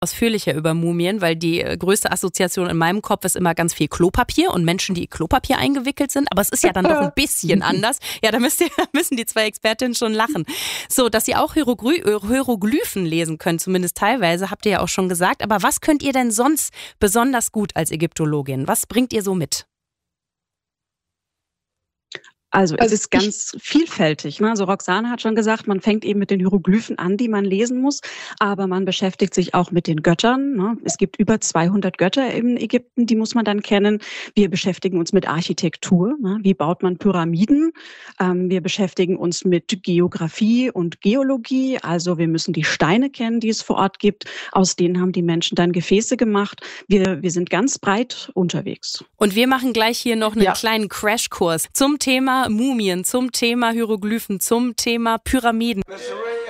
Ausführlicher über Mumien, weil die größte Assoziation in meinem Kopf ist immer ganz viel Klopapier und Menschen, die in Klopapier eingewickelt sind. Aber es ist ja dann doch ein bisschen anders. Ja, da müssen die zwei Expertinnen schon lachen. So, dass ihr auch Hieroglyphen lesen könnt, zumindest teilweise, habt ihr ja auch schon gesagt. Aber was könnt ihr denn sonst besonders gut als Ägyptologin? Was bringt ihr so mit? Also es ist ganz vielfältig. Also Roxane hat schon gesagt, man fängt eben mit den Hieroglyphen an, die man lesen muss, aber man beschäftigt sich auch mit den Göttern. Es gibt über 200 Götter in Ägypten, die muss man dann kennen. Wir beschäftigen uns mit Architektur. Wie baut man Pyramiden? Wir beschäftigen uns mit Geografie und Geologie. Also wir müssen die Steine kennen, die es vor Ort gibt. Aus denen haben die Menschen dann Gefäße gemacht. Wir sind ganz breit unterwegs. Und wir machen gleich hier noch einen kleinen Crashkurs zum Thema Mumien, zum Thema Hieroglyphen, zum Thema Pyramiden.